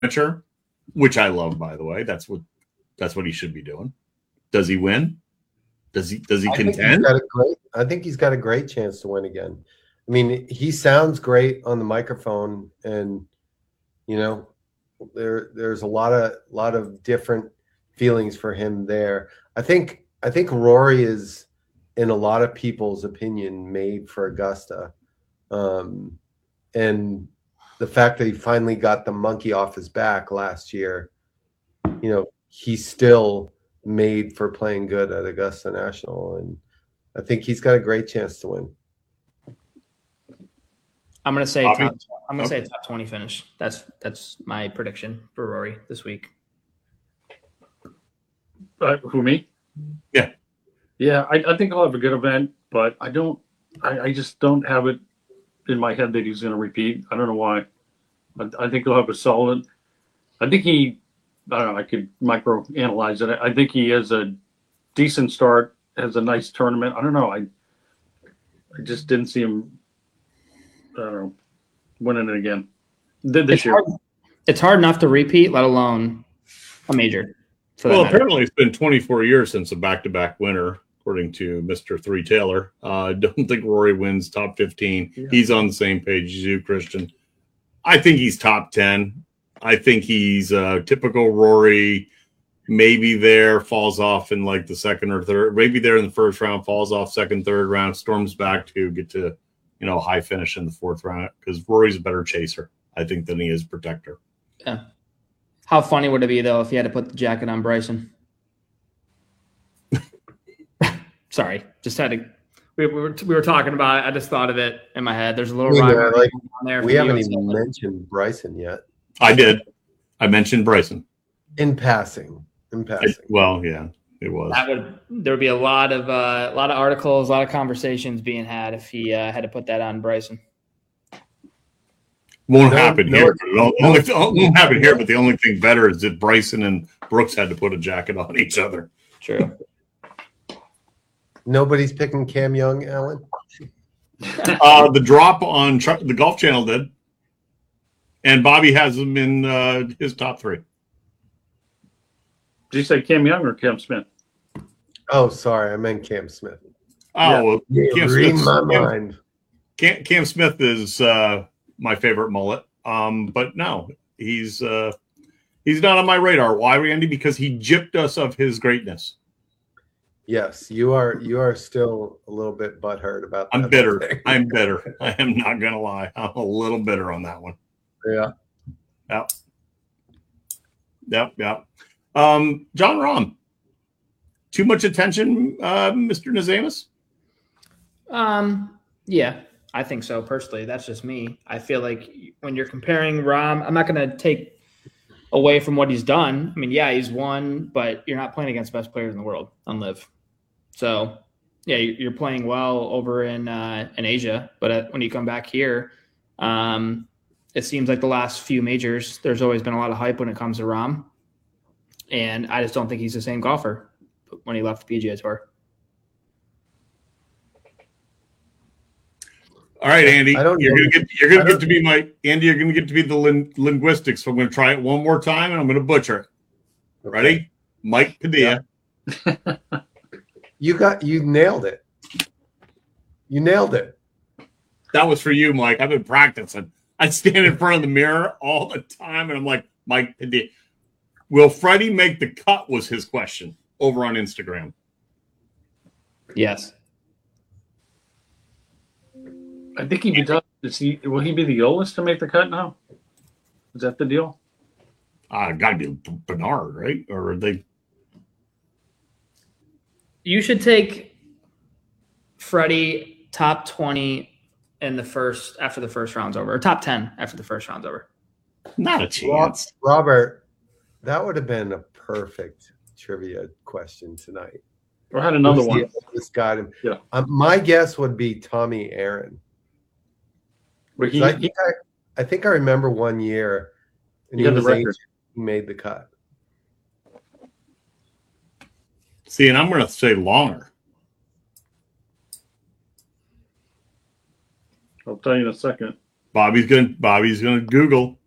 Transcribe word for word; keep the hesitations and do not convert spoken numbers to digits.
amateur, which I love, by the way. That's what that's what he should be doing. Does he win? Does he does he I contend? Think he's got a great, I think he's got a great chance to win again. I mean, he sounds great on the microphone, and you know, there there's a lot of lot of different feelings for him there. I think I think Rory is, in a lot of people's opinion, made for Augusta, um, and the fact that he finally got the monkey off his back last year, you know, he's still made for playing good at Augusta National, and I think he's got a great chance to win. I'm gonna say top, I'm gonna okay. say top twenty finish. That's that's my prediction for Rory this week. Uh, who me? Yeah, yeah. I, I think I'll have a good event, but I don't. I, I just don't have it in my head that he's going to repeat. I don't know why. I, I think he'll have a solid. I think he. I don't know. I could micro analyze it. I think he has a decent start. Has a nice tournament. I don't know. I. I just didn't see him. I don't know, winning it again. Did this it's year? Hard, it's hard enough to repeat, let alone a major. Well, apparently it's been twenty-four years since a back-to-back winner, according to Mister Three Taylor. Uh, I don't think Rory wins top fifteen. Yeah. He's on the same page as you, Christian. I think he's top ten. I think he's uh, typical Rory. Maybe there, falls off in like the second or third. Maybe there in the first round, falls off second, third round, storms back to get to, you know, high finish in the fourth round, because Rory's a better chaser, I think, than he is protector. Yeah. How funny would it be, though, if he had to put the jacket on Bryson? Sorry, just had to. We, we were we were talking about it. I just thought of it in my head. There's a little yeah, rivalry like, on there. We haven't even mentioned Bryson yet. I did. I mentioned Bryson in passing. In passing. I, well, yeah. It was. That would there would be a lot of uh, a lot of articles, a lot of conversations being had if he uh, had to put that on Bryson. Won't no, happen no, here. No, only, it won't happen here. But the only thing better is that Bryson and Brooks had to put a jacket on each other. True. Nobody's picking Cam Young, Alan. uh, the drop on the Golf Channel did, and Bobby has him in uh, his top three. Did you say Cam Young or Cam Smith? Oh, sorry, I meant Cam Smith. Oh, yeah. well, Cam reading Smith, my Cam, mind. Cam, Cam Smith is uh, my favorite mullet, um, but no, he's uh, he's not on my radar. Why, Randy? Because he gypped us of his greatness. Yes, you are. You are still a little bit butthurt about that. I'm bitter. Thing. I'm bitter. I am not gonna lie. I'm a little bitter on that one. Yeah. Yep. Yep. Yep. Um, John Rahm. Too much attention, uh, Mister Nazamus? Um, yeah, I think so. Personally, that's just me. I feel like when you're comparing Rahm, I'm not going to take away from what he's done. I mean, yeah, he's won, but you're not playing against best players in the world on Live. So, yeah, you're playing well over in uh, in Asia, but when you come back here, um, it seems like the last few majors, there's always been a lot of hype when it comes to Rahm, and I just don't think he's the same golfer when he left the P G A Tour. All right, Andy, I don't you're know. gonna get you're gonna get to be my Andy. You're gonna get to be the lin, linguistics. So I'm gonna try it one more time, and I'm gonna butcher it. Okay. Ready? Mike Padilla. Yeah. you got you nailed it. You nailed it. That was for you, Mike. I've been practicing. I stand in front of the mirror all the time, and I'm like, Mike Padilla. Will Freddie make the cut? Was his question over on Instagram. Yes. I think he does. Is he? Will he be the oldest to make the cut now? Is that the deal? Uh, got to be Bernard, right? Or are they? You should take Freddie top twenty in the first after the first round's over, or top ten after the first round's over. Not a chance, Robert. That would have been a perfect trivia question tonight. Or had another one. This got him. Yeah. Um, my guess would be Tommy Aaron. He, I, think I, I think I remember one year, and he, he, was the record. he made the cut. See, and I'm going to say longer. I'll tell you in a second. Bobby's going. Bobby's going to Google.